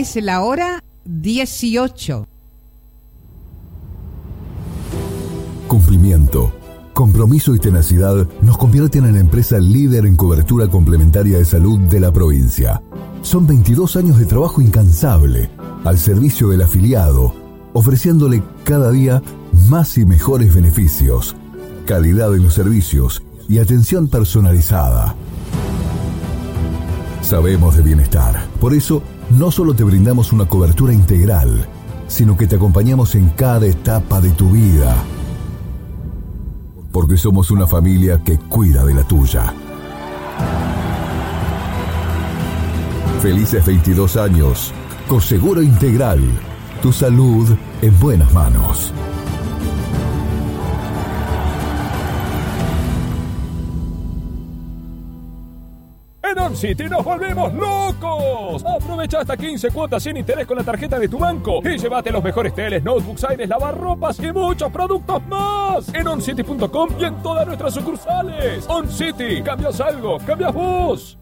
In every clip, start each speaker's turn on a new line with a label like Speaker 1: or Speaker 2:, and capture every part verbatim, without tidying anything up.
Speaker 1: es la hora dieciocho.
Speaker 2: Cumplimiento, compromiso y tenacidad nos convierten en la empresa líder en cobertura complementaria de salud de la provincia. Son veintidós años de trabajo incansable al servicio del afiliado, ofreciéndole cada día más y mejores beneficios, calidad en los servicios y atención personalizada. Sabemos de bienestar, por eso no solo te brindamos una cobertura integral, sino que te acompañamos en cada etapa de tu vida. Porque somos una familia que cuida de la tuya. Felices veintidós años. Coseguro Integral. Tu salud en buenas manos.
Speaker 3: En OnCity nos volvemos locos. Aprovecha hasta quince cuotas sin interés con la tarjeta de tu banco y llévate los mejores teles, notebooks, aires, lavarropas y muchos productos más en oncity punto com y en todas nuestras sucursales. OnCity, cambias algo, cambias vos.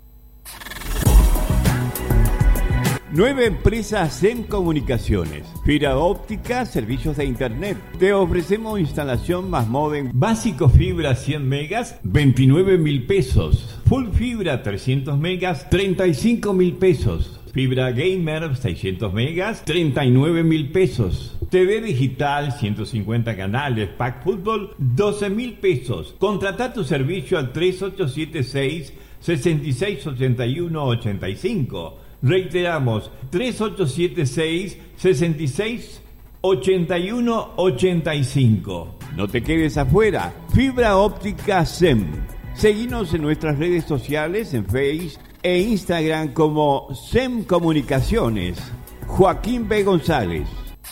Speaker 4: Nueva empresa Zen Comunicaciones. Fibra óptica, servicios de internet. Te ofrecemos instalación más modem.
Speaker 5: Básico fibra cien megas, veintinueve mil pesos. Full fibra trescientos megas, treinta y cinco mil pesos. Fibra gamer seiscientos megas, treinta y nueve mil pesos. T V digital ciento cincuenta canales, pack fútbol doce mil pesos. Contrata tu servicio al tres ocho siete seis, seis seis ocho uno ocho cinco. Reiteramos, tres ocho siete seis, seis seis ocho uno ocho cinco.
Speaker 4: No te quedes afuera. Fibra óptica S E M. Seguinos en nuestras redes sociales, en Facebook e Instagram como S E M Comunicaciones. Joaquín B. González.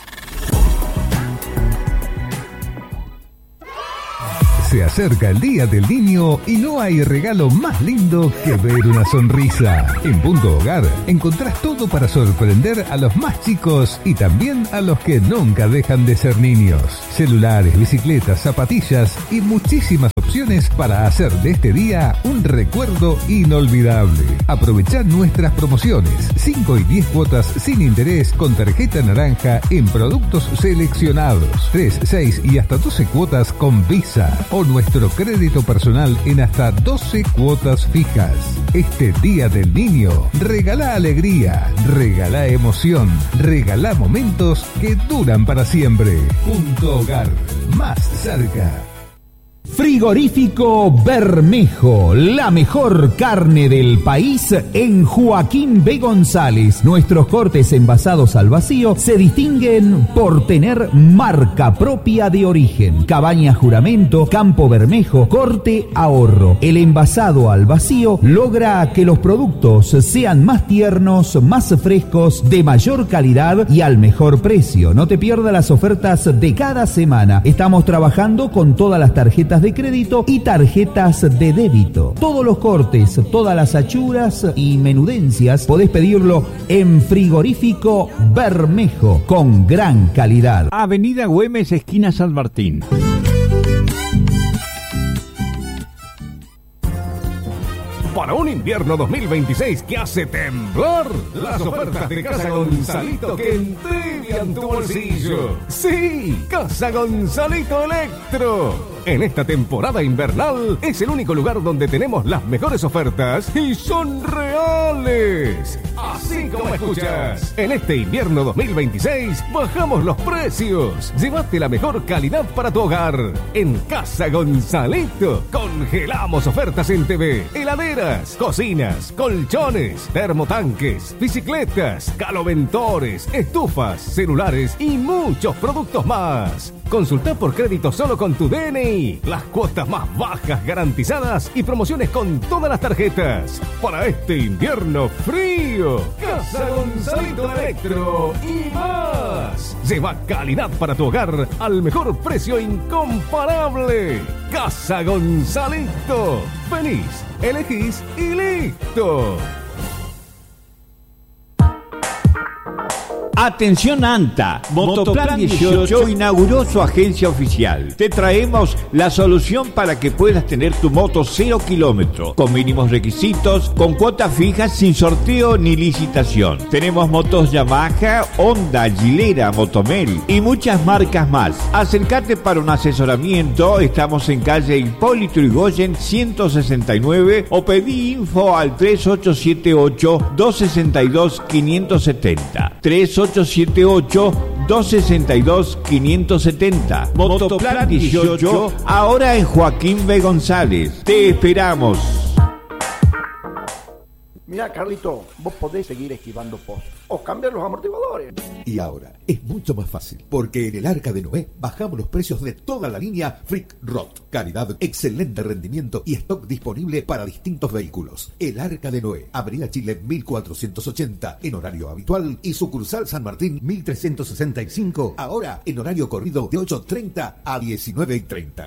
Speaker 6: Se acerca el Día del Niño y no hay regalo más lindo que ver una sonrisa. En Punto Hogar encontrás todo para sorprender a los más chicos y también a los que nunca dejan de ser niños. Celulares, bicicletas, zapatillas y muchísimas opciones para hacer de este día un recuerdo inolvidable. Aprovechá nuestras promociones, cinco y diez cuotas sin interés con tarjeta naranja en productos seleccionados, tres, seis y hasta doce cuotas con Visa o nuestro crédito personal en hasta doce cuotas fijas. Este Día del Niño, regalá alegría, regalá emoción, regalá momentos que duran para siempre. Punto Hogar, más cerca.
Speaker 7: Frigorífico Bermejo, la mejor carne del país en Joaquín B. González. Nuestros cortes envasados al vacío se distinguen por tener marca propia de origen. Cabaña Juramento, Campo Bermejo, Corte Ahorro. El envasado al vacío logra que los productos sean más tiernos, más frescos, de mayor calidad y al mejor precio. No te pierdas las ofertas de cada semana. Estamos trabajando con todas las tarjetas de crédito y tarjetas de débito. Todos los cortes, todas las achuras y menudencias podés pedirlo en Frigorífico Bermejo con gran calidad.
Speaker 8: Avenida Güemes, esquina San Martín.
Speaker 9: Para un invierno dos mil veintiséis que hace temblar, las ofertas de Casa Gonzalito que entrivian tu bolsillo. Sí, Casa Gonzalito Electro. En esta temporada invernal es el único lugar donde tenemos las mejores ofertas y son reales. Así como escuchas. En este invierno dos mil veintiséis bajamos los precios. Llévate la mejor calidad para tu hogar. En Casa Gonzalito congelamos ofertas en T V, heladeras, cocinas, colchones, termotanques, bicicletas, caloventores, estufas, celulares y muchos productos más. Consulta por crédito solo con tu D N I. Las cuotas más bajas garantizadas y promociones con todas las tarjetas. Para este invierno frío, Casa Gonzalito Electro y más. Lleva calidad para tu hogar al mejor precio incomparable. Casa Gonzalito. Venís, elegís y listo.
Speaker 4: Atención ANTA, Motoplan dieciocho inauguró su agencia oficial. Te traemos la solución para que puedas tener tu moto cero kilómetros, con mínimos requisitos, con cuotas fijas, sin sorteo ni licitación. Tenemos motos Yamaha, Honda, Gilera, Motomel y muchas marcas más. Acércate para un asesoramiento, estamos en calle Hipólito Yrigoyen ciento sesenta y nueve o pedí info al tres ocho siete ocho, dos seis dos, cinco siete cero. tres ocho siete ocho, dos seis dos, cinco siete cero. Motoplan dieciocho, ahora en Joaquín B. González. Te esperamos.
Speaker 10: Mira, Carlito, vos podés seguir esquivando postes o cambiar los amortiguadores.
Speaker 11: Y ahora es mucho más fácil, porque en el Arca de Noé bajamos los precios de toda la línea Freak Rod. Calidad, excelente rendimiento y stock disponible para distintos vehículos. El Arca de Noé, Avenida Chile mil cuatrocientos ochenta en horario habitual y sucursal San Martín mil trescientos sesenta y cinco, ahora en horario corrido de ocho treinta a diecinueve treinta.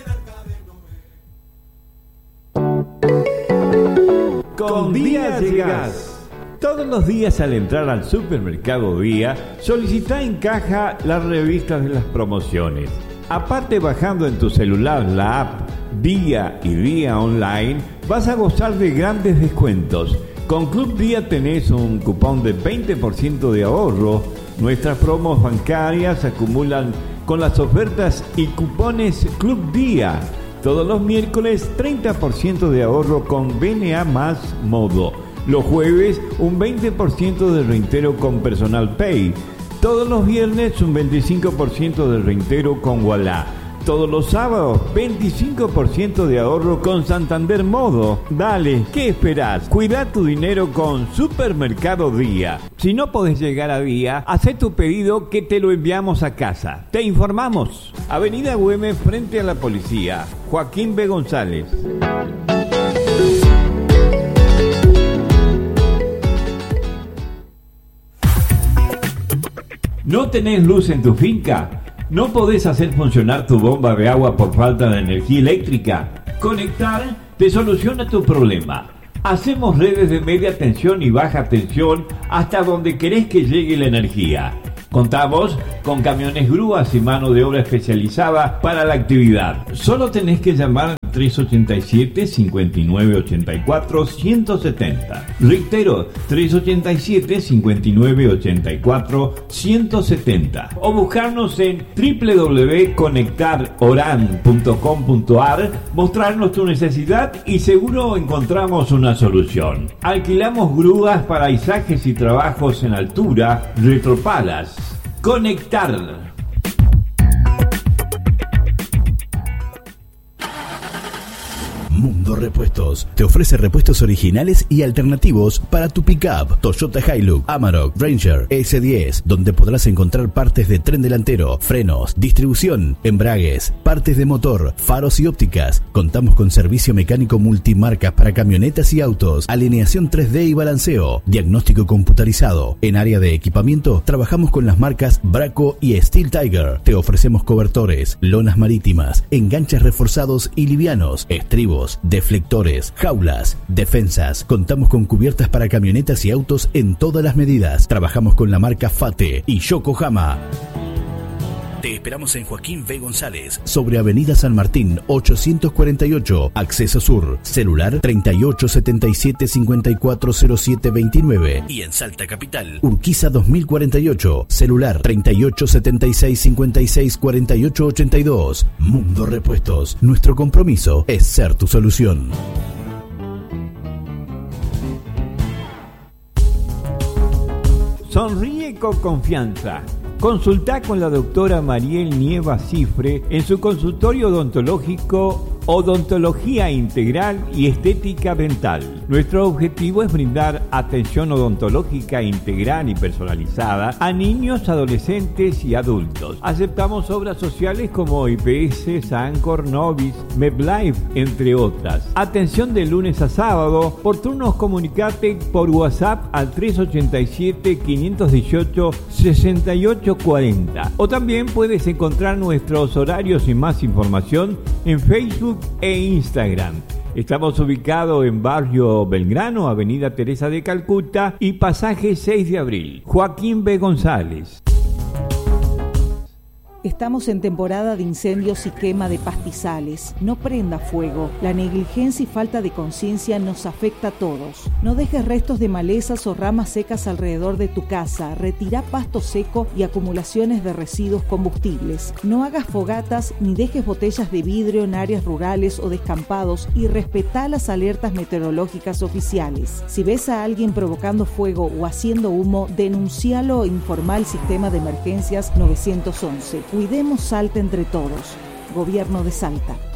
Speaker 5: Con Día llegás. Todos los días al entrar al supermercado Día, solicita en caja las revistas de las promociones. Aparte, bajando en tu celular la app Día y Día Online, vas a gozar de grandes descuentos. Con Club Día tenés un cupón de veinte por ciento de ahorro. Nuestras promos bancarias se acumulan con las ofertas y cupones Club Día. Todos los miércoles treinta por ciento de ahorro con B N A más Modo. Los jueves un veinte por ciento de reintegro con Personal Pay. Todos los viernes un veinticinco por ciento de reintegro con Wallah. Todos los sábados veinticinco por ciento de ahorro con Santander Modo. Dale, ¿qué esperás? Cuida tu dinero con Supermercado Día. Si no podés llegar a Día, hacé tu pedido que te lo enviamos a casa. Te informamos. Avenida Güemes frente a la policía. Joaquín B. González. ¿No tenés luz en tu finca? ¿No podés hacer funcionar tu bomba de agua por falta de energía eléctrica? Conectar te soluciona tu problema. Hacemos redes de media tensión y baja tensión hasta donde querés que llegue la energía. Contamos con camiones grúas y mano de obra especializada para la actividad. Solo tenés que llamar al tres ocho siete, cinco nueve ocho cuatro, uno siete cero. Reitero, tres ocho siete, cinco nueve ocho cuatro, uno siete cero. O buscarnos en w w w punto conectar oran punto com punto a r, mostrarnos tu necesidad y seguro encontramos una solución. Alquilamos grúas para izajes y trabajos en altura, retropalas. Conectar.
Speaker 12: Mundo Repuestos te ofrece repuestos originales y alternativos para tu pickup Toyota Hilux, Amarok, Ranger, S diez, donde podrás encontrar partes de tren delantero, frenos, distribución, embragues, partes de motor, faros y ópticas. Contamos con servicio mecánico multimarcas para camionetas y autos, alineación tres D y balanceo, diagnóstico computarizado. En área de equipamiento trabajamos con las marcas Braco y Steel Tiger. Te ofrecemos cobertores, lonas marítimas, enganches reforzados y livianos, estribos, deflectores, jaulas, defensas. Contamos con cubiertas para camionetas y autos en todas las medidas. Trabajamos con la marca Fate y Yokohama. Te esperamos en Joaquín B. González, sobre Avenida San Martín ochocientos cuarenta y ocho, Acceso Sur. Celular treinta y ocho setenta y siete, cincuenta y cuatro cero siete veintinueve. Y en Salta Capital, Urquiza dos mil cuarenta y ocho. Celular treinta y ocho setenta y seis, cincuenta y seis cuarenta y ocho ochenta y dos. Mundo Repuestos. Nuestro compromiso es ser tu solución.
Speaker 5: Sonríe con confianza. Consulta con la doctora Mariel Nieva Cifre en su consultorio odontológico Odontología Integral y Estética Dental. Nuestro objetivo es brindar atención odontológica integral y personalizada a niños, adolescentes y adultos. Aceptamos obras sociales como I P S, Sancor, Novis, MedLife, entre otras. Atención de lunes a sábado. Por turnos comunicate por WhatsApp al tres ocho siete, cinco uno ocho, seis ocho cuatro cero. O también puedes encontrar nuestros horarios y más información en Facebook e Instagram. Estamos ubicados en Barrio Belgrano, Avenida Teresa de Calcuta y Pasaje seis de abril. Joaquín B. González.
Speaker 13: Estamos en temporada de incendios y quema de pastizales. No prenda fuego. La negligencia y falta de conciencia nos afecta a todos. No dejes restos de malezas o ramas secas alrededor de tu casa. Retira pasto seco y acumulaciones de residuos combustibles. No hagas fogatas ni dejes botellas de vidrio en áreas rurales o descampados y respetá las alertas meteorológicas oficiales. Si ves a alguien provocando fuego o haciendo humo, denuncialo e informa al sistema de emergencias nueve once. Cuidemos Salta entre todos. Gobierno de Salta.